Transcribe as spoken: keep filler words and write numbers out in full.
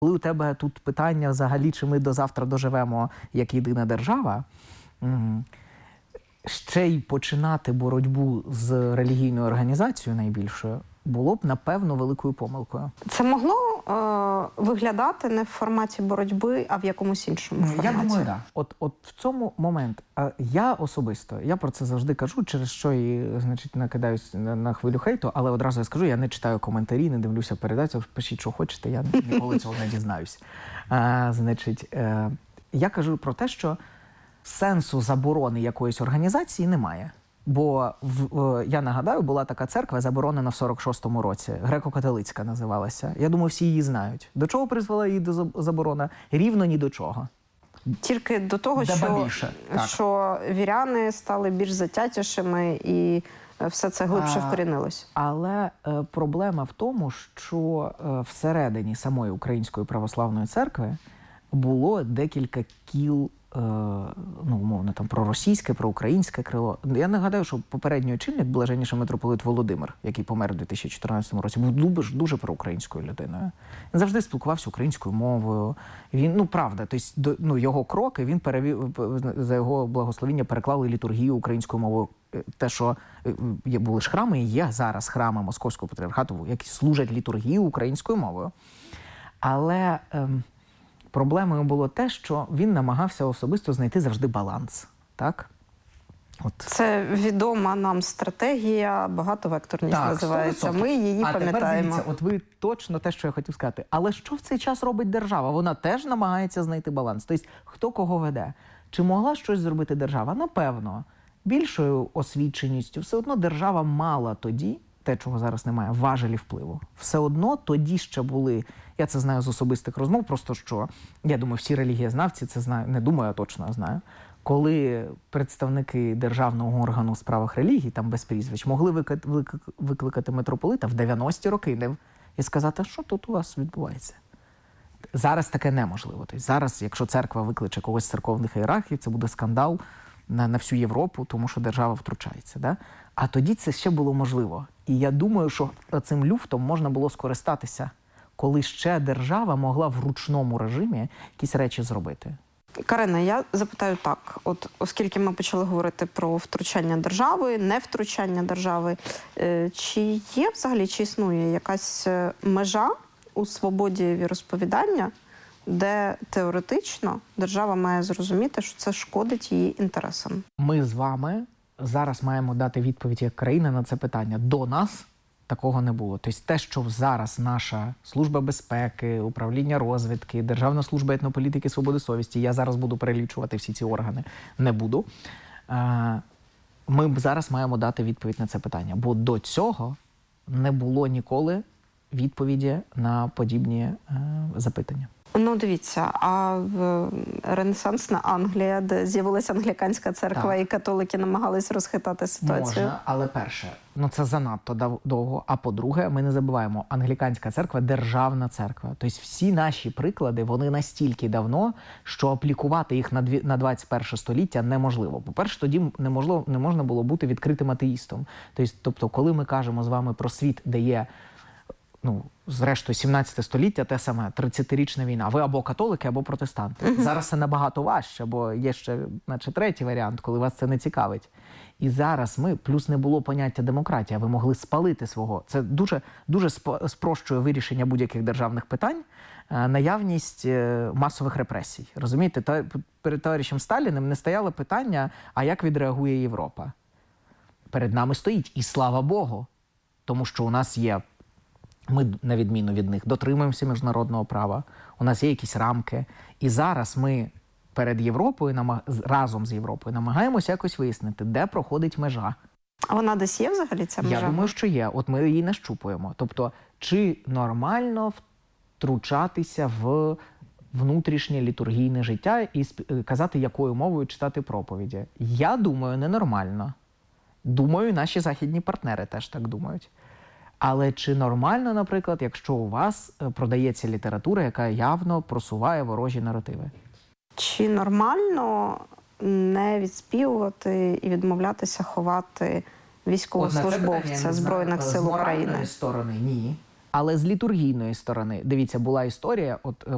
Коли у тебе тут питання взагалі, чи ми до завтра доживемо як єдина держава, ще й починати боротьбу з релігійною організацією найбільшою було б, напевно, великою помилкою. Це могло е, виглядати не в форматі боротьби, а в якомусь іншому форматі? Я думаю, так. Да. От, от в цьому момент я особисто, я про це завжди кажу, через що і, значить, накидаюсь на, на хвилю хейту, але одразу я скажу, я не читаю коментарі, не дивлюся передачу, пишіть, що хочете, я ніколи цього не дізнаюсь. А, значить, е, я кажу про те, що сенсу заборони якоїсь організації немає. Бо, в, я нагадаю, була така церква, заборонена в сорок шостому році, греко-католицька називалася. Я думаю, всі її знають. До чого призвела її до заборона? Рівно ні до чого. Тільки до того, що, що віряни стали більш затятішими і все це глибше а, вкорінилось. Але е, проблема в тому, що е, всередині самої Української православної церкви було декілька кіл, ну, умовно, там, проросійське, проукраїнське крило. Я нагадаю, що попередній очільник, блаженніший митрополит Володимир, який помер у дві тисячі чотирнадцятому році, був дуже, дуже проукраїнською людиною. Він завжди спілкувався українською мовою. Він, ну, правда, тобто, ну, його кроки, він перевів, за його благословіння переклали літургію українською мовою. Те, що були ж храми, і є зараз храми Московського патріархату, які служать літургію українською мовою. Але ем, проблемою було те, що він намагався особисто знайти завжди баланс. Так? От. Це відома нам стратегія, багатовекторність так, називається. Ми її а пам'ятаємо. Дивіться, от ви точно те, що я хотів сказати. Але що в цей час робить держава? Вона теж намагається знайти баланс. Тобто, хто кого веде? Чи могла щось зробити держава? Напевно. Більшою освіченістю все одно держава мала тоді, те, чого зараз немає, важелі впливу. Все одно тоді ще були, я це знаю з особистих розмов, просто що, я думаю, всі релігієзнавці це знають, не думаю, а точно знаю, коли представники державного органу у справах релігії, там без прізвищ, могли викликати, викликати митрополита в дев'яності роки і сказати, що тут у вас відбувається. Зараз таке неможливо. Тобто зараз, якщо церква викличе когось з церковних ієрархів, це буде скандал на, на всю Європу, тому що держава втручається. Да? А тоді це ще було можливо. І я думаю, що цим люфтом можна було скористатися, коли ще держава могла в ручному режимі якісь речі зробити. Карина, я запитаю так. От, оскільки ми почали говорити про втручання держави, невтручання держави, чи є взагалі, чи існує якась межа у свободі віросповідання, де теоретично держава має зрозуміти, що це шкодить її інтересам? Ми з вами зараз маємо дати відповідь як країна на це питання. До нас такого не було. Тобто те, що зараз наша Служба безпеки, Управління розвідки, Державна служба етнополітики, свободи совісті, я зараз буду перелічувати всі ці органи, не буду. Ми зараз маємо дати відповідь на це питання. Бо до цього не було ніколи відповіді на подібні запитання. Ну, дивіться, а в ренесансна Англія, де з'явилася англіканська церква, так, і католики намагались розхитати ситуацію? Можна, але перше, ну це занадто довго. А по-друге, ми не забуваємо, англіканська церква – державна церква. Тобто всі наші приклади, вони настільки давно, що аплікувати їх на, дві, на двадцять перше століття неможливо. По-перше, тоді неможливо, не можна було бути відкритим атеїстом. Тобто, тобто, коли ми кажемо з вами про світ, де є, ну, зрештою, сімнадцяте століття, те саме, тридцятирічна війна. Ви або католики, або протестанти. Uh-huh. Зараз це набагато важче, бо є ще, наче, третій варіант, коли вас це не цікавить. І зараз ми, плюс не було поняття демократія, ви могли спалити свого. Це дуже, дуже спрощує вирішення будь-яких державних питань, наявність масових репресій. Розумієте, перед товаришем Сталіним не стояло питання, а як відреагує Європа? Перед нами стоїть, і слава Богу, тому що у нас є, ми, на відміну від них, дотримуємося міжнародного права, у нас є якісь рамки. І зараз ми перед Європою, намаг... разом з Європою, намагаємося якось вияснити, де проходить межа. А вона десь є взагалі, ця межа? Я думаю, що є. От ми її нащупуємо. Тобто, чи нормально втручатися в внутрішнє літургійне життя і казати, якою мовою читати проповіді? Я думаю, ненормально. Думаю, наші західні партнери теж так думають. Але чи нормально, наприклад, якщо у вас продається література, яка явно просуває ворожі наративи? Чи нормально не відспівувати і відмовлятися ховати військовослужбовця Збройних сил України? З моральної сторони – ні. Але з літургійної сторони, дивіться, була історія, от